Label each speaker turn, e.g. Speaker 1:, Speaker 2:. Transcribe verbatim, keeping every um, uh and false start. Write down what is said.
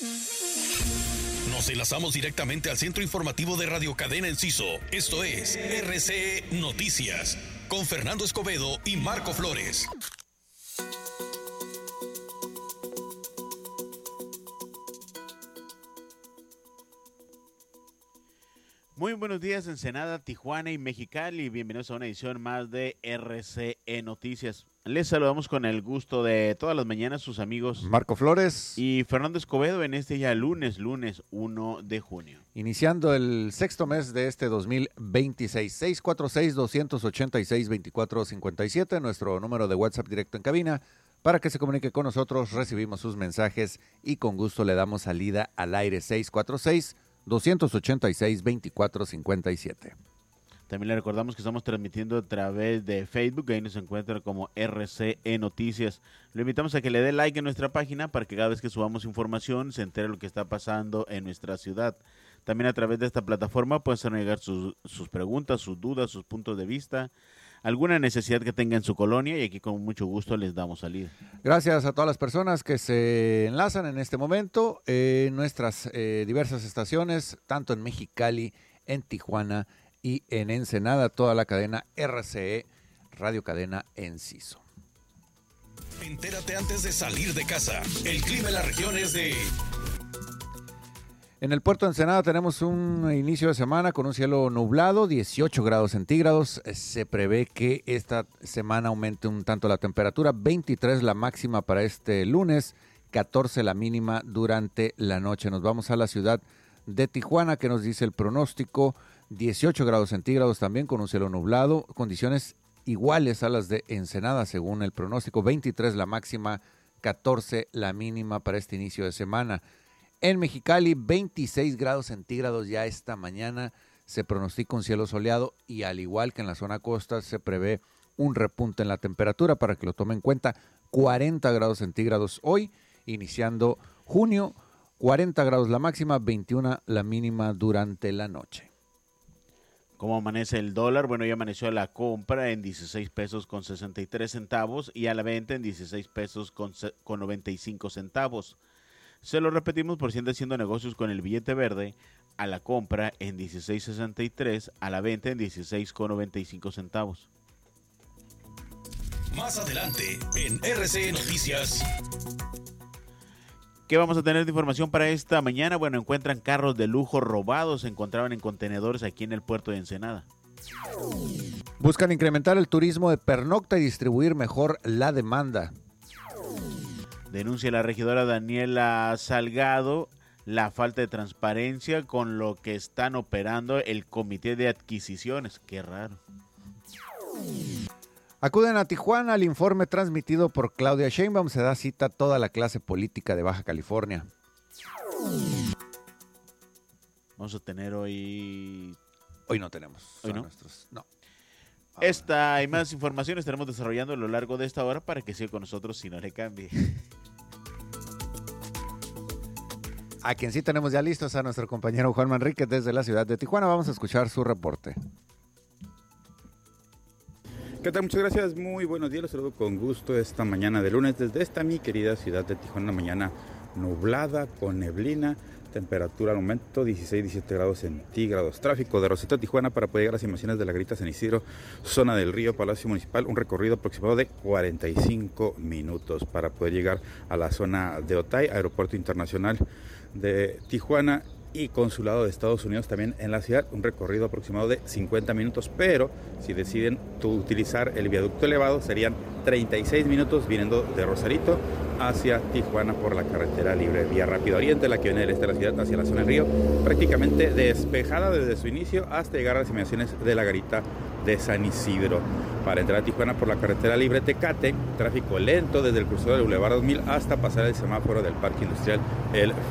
Speaker 1: Nos enlazamos directamente al centro informativo de Radio Cadena Enciso. Esto es R C E Noticias, con Fernando Escobedo y Marco Flores.
Speaker 2: Muy buenos días, Ensenada, Tijuana y Mexicali. Bienvenidos a una edición más de R C E Noticias. Les saludamos con el gusto de todas las mañanas sus amigos
Speaker 3: Marco Flores
Speaker 2: y Fernando Escobedo en este ya lunes, lunes uno de junio.
Speaker 3: Iniciando el sexto mes de este dos mil veintiséis. seis cuatro seis, dos ocho seis, dos cuatro cinco siete, nuestro número de WhatsApp directo en cabina. Para que se comunique con nosotros, recibimos sus mensajes y con gusto le damos salida al aire. Seis cuatro seis, dos ocho seis, dos cuatro cinco siete.
Speaker 2: También le recordamos que estamos transmitiendo a través de Facebook, ahí nos encuentra como R C E Noticias. Lo invitamos a que le dé like en nuestra página para que cada vez que subamos información se entere lo que está pasando en nuestra ciudad. También a través de esta plataforma pueden hacer llegar sus, sus preguntas, sus dudas, sus puntos de vista, alguna necesidad que tenga en su colonia y aquí con mucho gusto les damos salida.
Speaker 3: Gracias a todas las personas que se enlazan en este momento en nuestras eh, diversas estaciones, tanto en Mexicali, en Tijuana y en Ensenada, toda la cadena R C E, Radio Cadena Enciso.
Speaker 1: Entérate antes de salir de casa. El clima en la región es de...
Speaker 3: En el puerto de Ensenada tenemos un inicio de semana con un cielo nublado, dieciocho grados centígrados. Se prevé que esta semana aumente un tanto la temperatura, veintitrés la máxima para este lunes, catorce la mínima durante la noche. Nos vamos a la ciudad de Tijuana, que nos dice el pronóstico, dieciocho grados centígrados también con un cielo nublado, condiciones iguales a las de Ensenada según el pronóstico, veintitrés la máxima, catorce la mínima para este inicio de semana. En Mexicali, veintiséis grados centígrados ya esta mañana, se pronostica un cielo soleado y al igual que en la zona costa se prevé un repunte en la temperatura para que lo tome en cuenta, cuarenta grados centígrados hoy, iniciando junio, cuarenta grados la máxima, veintiuno la mínima durante la noche.
Speaker 2: ¿Cómo amanece el dólar? Bueno, ya amaneció a la compra en dieciséis pesos con sesenta y tres centavos y a la venta en dieciséis pesos con, con noventa y cinco centavos. Se lo repetimos por si anda haciendo negocios con el billete verde, a la compra en dieciséis sesenta y tres, a la venta en dieciséis con noventa y cinco centavos.
Speaker 1: Más adelante en R C E Noticias.
Speaker 2: ¿Qué vamos a tener de información para esta mañana? Bueno, encuentran carros de lujo robados, se encontraban en contenedores aquí en el puerto de Ensenada.
Speaker 3: Buscan incrementar el turismo de pernocta y distribuir mejor la demanda.
Speaker 2: Denuncia la regidora Daniela Salgado la falta de transparencia con lo que están operando el comité de adquisiciones. Qué raro.
Speaker 3: Acuden a Tijuana al informe transmitido por Claudia Sheinbaum. Se da cita a toda la clase política de Baja California.
Speaker 2: Vamos a tener hoy...
Speaker 3: Hoy no tenemos.
Speaker 2: Hoy no.
Speaker 3: Nuestros... No.
Speaker 2: Esta y más información estaremos desarrollando a lo largo de esta hora para que siga con nosotros si no le cambie.
Speaker 3: A quien sí tenemos ya listos a nuestro compañero Juan Manrique desde la ciudad de Tijuana. Vamos a escuchar su reporte.
Speaker 4: ¿Qué tal? Muchas gracias, muy buenos días, los saludo con gusto esta mañana de lunes desde esta mi querida ciudad de Tijuana, mañana nublada con neblina, temperatura al momento dieciséis, diecisiete grados centígrados, tráfico de Roseta, Tijuana para poder llegar a las inmediaciones de la Garita San Isidro, zona del Río, Palacio Municipal, un recorrido aproximado de cuarenta y cinco minutos para poder llegar a la zona de Otay, Aeropuerto Internacional de Tijuana y Consulado de Estados Unidos también en la ciudad, un recorrido aproximado de cincuenta minutos, pero si deciden utilizar el viaducto elevado serían treinta y seis minutos viniendo de Rosarito hacia Tijuana por la carretera libre Vía Rápida Oriente, la que viene del este de la ciudad hacia la zona del río, prácticamente despejada desde su inicio hasta llegar a las inmediaciones de la Garita de San Isidro. Para entrar a Tijuana por la carretera libre Tecate, tráfico lento desde el cruzado del Boulevard dos mil hasta pasar el semáforo del Parque Industrial El